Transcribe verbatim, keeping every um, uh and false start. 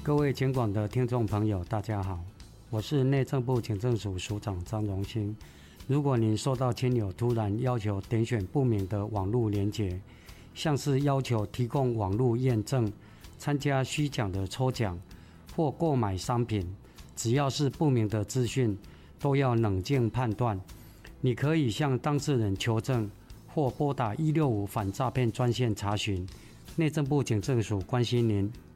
各位警广的听众朋友，大家好，我是内政部警政署署长张荣兴。如果您收到亲友突然要求点选不明的网络连结，像是要求提供网络验证、参加虚奖的抽奖或购买商品，只要是不明的资讯，都要冷静判断。你可以向当事人求证，或拨打一六五反诈骗专线查询。内政部警政署关心您。